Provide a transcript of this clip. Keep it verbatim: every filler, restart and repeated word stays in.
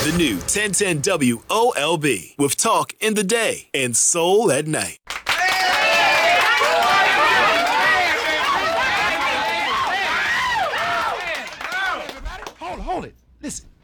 The new ten ten W O L B with talk in the day and soul at night. Hold, hold it. Listen,